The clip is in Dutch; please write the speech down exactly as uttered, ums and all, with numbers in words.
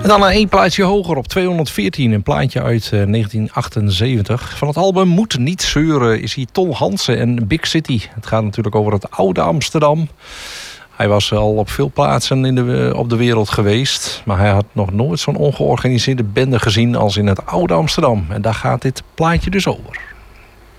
En dan één plaatje hoger op tweehonderdveertien. Een plaatje uit uh, negentien achtenzeventig. Van het album Moet Niet Zeuren is hier Ton Hansen en Big City. Het gaat natuurlijk over het oude Amsterdam. Hij was al op veel plaatsen in de, op de wereld geweest. Maar hij had nog nooit zo'n ongeorganiseerde bende gezien als in het oude Amsterdam. En daar gaat dit plaatje dus over.